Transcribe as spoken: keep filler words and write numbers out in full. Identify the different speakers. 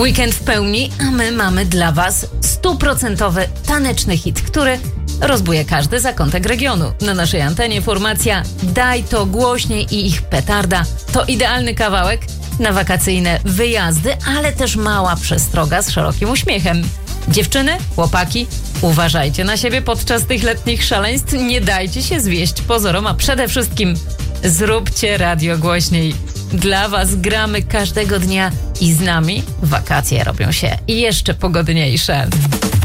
Speaker 1: Weekend w pełni, a my mamy dla Was stuprocentowy taneczny hit, który rozbuje każdy zakątek regionu. Na naszej antenie formacja Daj to głośniej i ich petarda to idealny kawałek na wakacyjne wyjazdy, ale też mała przestroga z szerokim uśmiechem. Dziewczyny, chłopaki, uważajcie na siebie podczas tych letnich szaleństw, nie dajcie się zwieść pozorom, a przede wszystkim zróbcie radio głośniej. Dla Was gramy każdego dnia i z nami wakacje robią się jeszcze pogodniejsze.